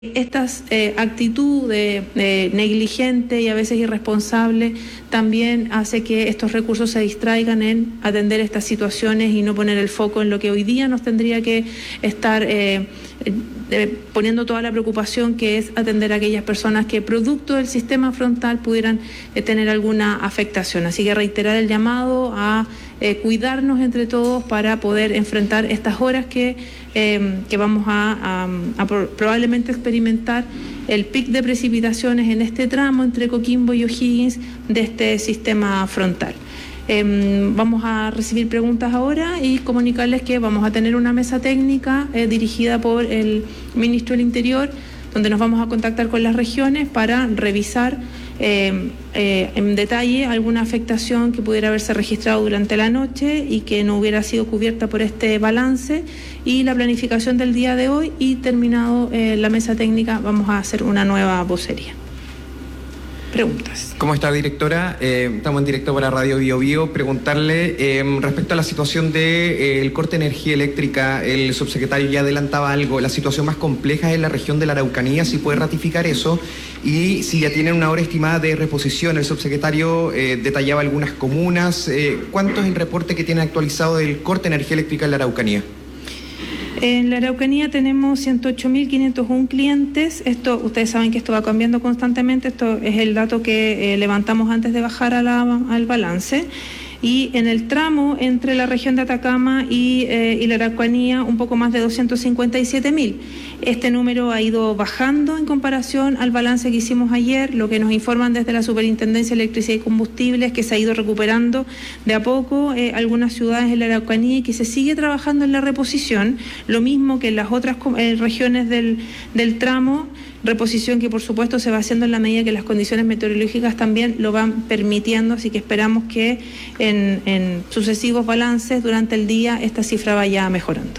Estas actitudes negligente y a veces irresponsable también hace que estos recursos se distraigan en atender estas situaciones y no poner el foco en lo que hoy día nos tendría que estar poniendo toda la preocupación, que es atender a aquellas personas que producto del sistema frontal pudieran tener alguna afectación. Así que reiterar el llamado a cuidarnos entre todos para poder enfrentar estas horas que vamos a probablemente experimentar el pic de precipitaciones en este tramo entre Coquimbo y O'Higgins de este sistema frontal. Vamos a recibir preguntas ahora y comunicarles que vamos a tener una mesa técnica dirigida por el Ministro del Interior, donde nos vamos a contactar con las regiones para revisar en detalle alguna afectación que pudiera haberse registrado durante la noche y que no hubiera sido cubierta por este balance y la planificación del día de hoy, y terminado la mesa técnica vamos a hacer una nueva vocería. Preguntas. ¿Cómo está, directora? Estamos en directo para Radio Bio Bio. Preguntarle respecto a la situación del corte de energía eléctrica. El subsecretario ya adelantaba algo. La situación más compleja es en la región de la Araucanía, si puede ratificar eso. Y si ya tienen una hora estimada de reposición. El subsecretario detallaba algunas comunas. ¿Cuánto es el reporte que tiene actualizado del corte de energía eléctrica en la Araucanía? En la Araucanía tenemos 108.501 clientes. Ustedes saben que esto va cambiando constantemente. Esto es el dato que levantamos antes de bajar al balance. Y en el tramo entre la región de Atacama y la Araucanía, un poco más de 257.000. Este número ha ido bajando en comparación al balance que hicimos ayer. Lo que nos informan desde la Superintendencia de Electricidad y Combustibles es que se ha ido recuperando de a poco algunas ciudades en la Araucanía y que se sigue trabajando en la reposición, lo mismo que en las otras regiones del tramo. Reposición que por supuesto se va haciendo en la medida que las condiciones meteorológicas también lo van permitiendo, así que esperamos que en sucesivos balances durante el día esta cifra vaya mejorando.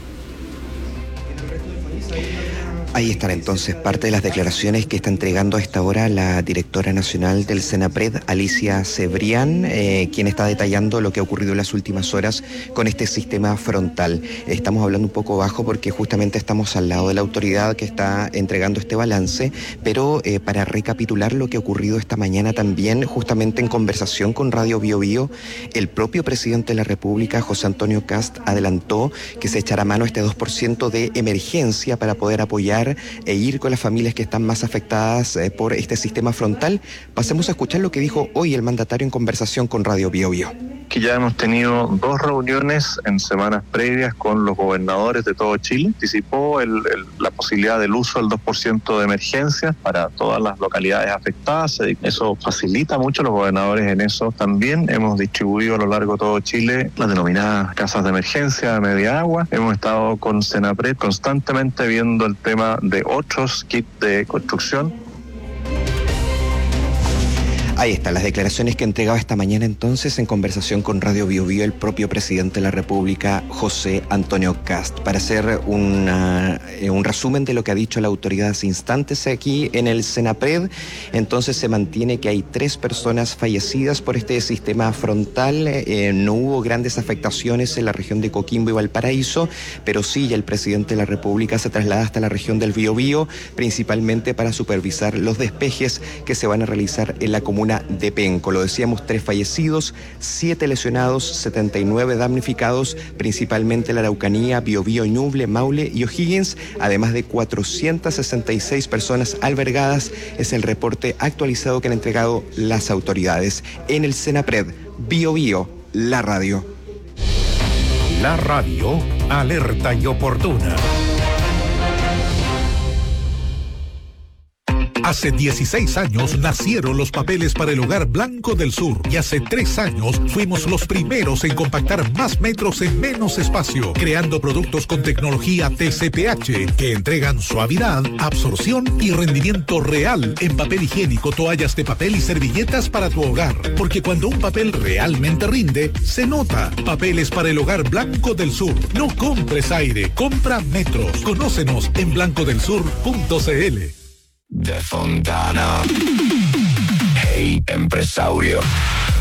Ahí están entonces parte de las declaraciones que está entregando a esta hora la directora nacional del Senapred, Alicia Cebrián, quien está detallando lo que ha ocurrido en las últimas horas con este sistema frontal. Estamos hablando un poco bajo porque justamente estamos al lado de la autoridad que está entregando este balance, pero para recapitular lo que ha ocurrido esta mañana también, justamente en conversación con Radio Bio Bio, el propio presidente de la República, José Antonio Kast, adelantó que se echará mano a este 2% de emergencia para poder apoyar e ir con las familias que están más afectadas por este sistema frontal. Pasemos a escuchar lo que dijo hoy el mandatario en conversación con Radio Bio Bio. Que ya hemos tenido 2 reuniones en semanas previas con los gobernadores de todo Chile. Anticipó la posibilidad del uso del 2% de emergencia para todas las localidades afectadas. Eso facilita mucho a los gobernadores en eso. También hemos distribuido a lo largo de todo Chile las denominadas casas de emergencia de media agua. Hemos estado con Senapred constantemente viendo el tema de otros kits de construcción. Ahí están las declaraciones que entregaba esta mañana entonces en conversación con Radio Bio Bio el propio presidente de la República, José Antonio Kast. Para hacer un resumen de lo que ha dicho la autoridad hace instantes aquí en el Senapred, entonces se mantiene que hay 3 personas fallecidas por este sistema frontal. No hubo grandes afectaciones en la región de Coquimbo y Valparaíso, pero sí ya el presidente de la República se traslada hasta la región del Biobío, principalmente para supervisar los despejes que se van a realizar en la comuna de Penco. Lo decíamos, 3 fallecidos, 7 lesionados, 79 damnificados, principalmente la Araucanía, Biobío, Ñuble, Maule y O'Higgins, además de 466 personas albergadas. Es el reporte actualizado que han entregado las autoridades. En el Senapred, Bio Bio, la radio. La radio, alerta y oportuna. Hace 16 años nacieron los papeles para el Hogar Blanco del Sur y hace 3 años fuimos los primeros en compactar más metros en menos espacio, creando productos con tecnología TCPH que entregan suavidad, absorción y rendimiento real en papel higiénico, toallas de papel y servilletas para tu hogar. Porque cuando un papel realmente rinde, se nota. Papeles para el Hogar Blanco del Sur. No compres aire, compra metros. Conócenos en blancodelsur.cl. De Fontana. Hey, empresario.